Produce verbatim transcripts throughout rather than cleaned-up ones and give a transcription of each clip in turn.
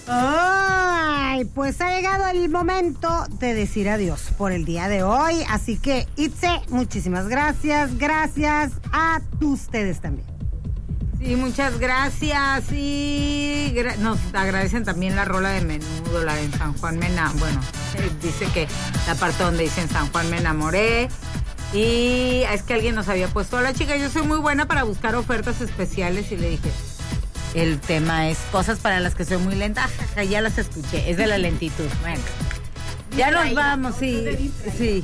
Ay, pues ha llegado el momento de decir adiós por el día de hoy. Así que, Itze, muchísimas gracias. Gracias a ustedes también. Sí, muchas gracias. Y gra- nos agradecen también la rola de Menudo, la de San Juan me enamoré. Bueno, eh, dice que la parte donde dice en San Juan me enamoré. Y es que alguien nos había puesto, hola chica, yo soy muy buena para buscar ofertas especiales. Y le dije, el tema es cosas para las que soy muy lenta. Jaja, ya las escuché, es de la lentitud. Bueno, ya nos vamos, sí, sí.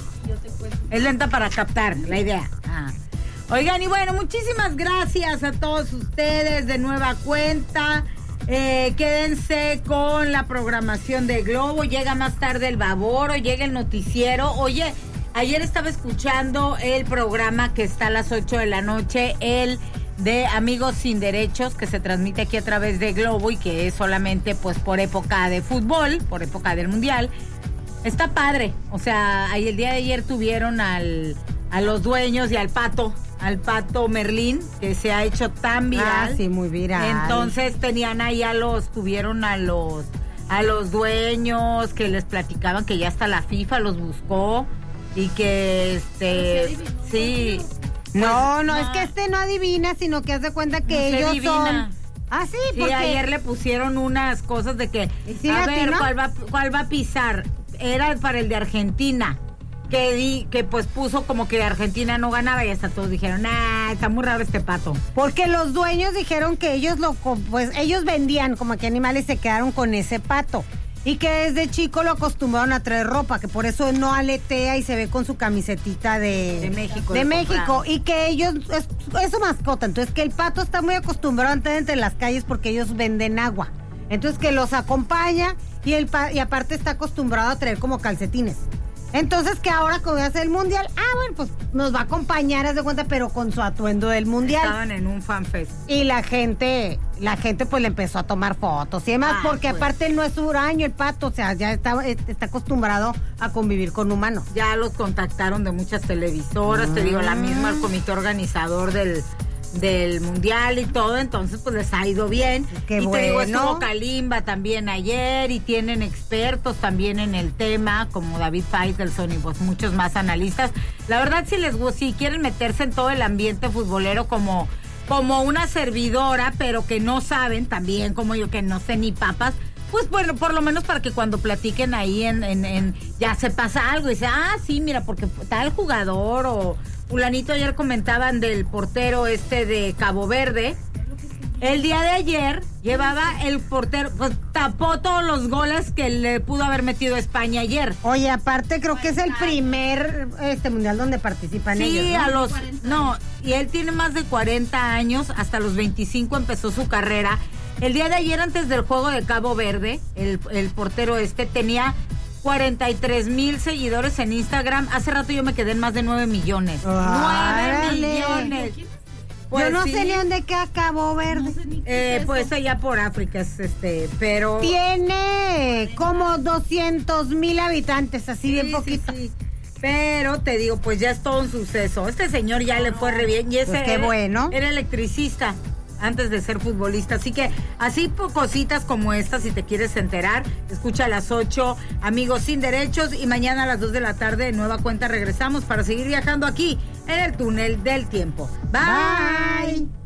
Es lenta para captar la idea. Ah. Oigan, y bueno, muchísimas gracias a todos ustedes de nueva cuenta. Eh, quédense con la programación de Globo. Llega más tarde el Baboro, llega el noticiero. Oye, ayer estaba escuchando el programa que está a las ocho de la noche, el de Amigos Sin Derechos, que se transmite aquí a través de Globo y que es solamente pues por época de fútbol, por época del Mundial. Está padre, o sea, ahí el día de ayer tuvieron al, a los dueños y al pato, al pato Merlín, que se ha hecho tan viral. Ah, sí, muy viral. Entonces tenían ahí a los, tuvieron a los, a los dueños que les platicaban que ya hasta la FIFA los buscó y que este, sí. No, no, no, es que este no adivina, sino que hace cuenta que no se ellos adivina. son... Ah, sí, Sí, porque... ayer le pusieron unas cosas de que, sí a latino? ver, ¿cuál va, cuál va a pisar? Era para el de Argentina, que di, que pues puso como que Argentina no ganaba y hasta todos dijeron, nah, está muy raro este pato. Porque los dueños dijeron que ellos lo, pues ellos vendían como que animales y se quedaron con ese pato. Y que desde chico lo acostumbraron a traer ropa, que por eso no aletea y se ve con su camisetita de, De México, De, de México. comprar. Y que ellos, es, es su mascota. Entonces que el pato está muy acostumbrado a andar entre las calles porque ellos venden agua. Entonces que los acompaña y, el pa- y aparte está acostumbrado a traer como calcetines. Entonces que ahora cuando hace el mundial, ah bueno, pues nos va a acompañar, haz de cuenta, pero con su atuendo del mundial. Estaban en un fanfest. Y la gente, la gente pues le empezó a tomar fotos y demás, Ah, porque pues. aparte él no es huraño, el pato, o sea, ya está, está acostumbrado a convivir con humanos. Ya los contactaron de muchas televisoras, te digo, la misma, el comité organizador del, del mundial y todo, entonces pues les ha ido bien. Qué y te digo, bueno. estuvo Kalimba también ayer y tienen expertos también en el tema, como David Faitelson y pues muchos más analistas. La verdad, si les gusta, si quieren meterse en todo el ambiente futbolero como, como una servidora, pero que no saben también, como yo, que no sé ni papas, pues bueno, por lo menos para que cuando platiquen ahí en, en, en ya se pasa algo y dice, ah, sí, mira, porque tal jugador o fulanito, ayer comentaban del portero este de Cabo Verde. El día de ayer llevaba el portero, pues tapó todos los goles que le pudo haber metido a España ayer. Oye, aparte creo que es el primer este mundial donde participan Sí, ellos, ¿no? a los, no, y él tiene más de cuarenta años, hasta los veinticinco empezó su carrera. El día de ayer, antes del juego de Cabo Verde, el, el portero este tenía cuarenta y tres mil seguidores en Instagram. Hace rato yo me quedé en más de nueve millones. Órale. nueve millones. Pues Yo no sí, sé ni dónde queda Cabo Verde. eh, pues allá por África, es este, pero... Tiene como doscientos mil habitantes, así bien Sí, poquito. sí, sí. Pero te digo, pues ya es todo un suceso. Este señor ya le fue re bien. Y ese Pues qué era, bueno. era electricista antes de ser futbolista. Así que así po- cositas como estas, si te quieres enterar, escucha a las ocho, Amigos Sin Derechos, y mañana a las dos de la tarde de nueva cuenta regresamos para seguir viajando aquí en el túnel del tiempo. Bye. Bye.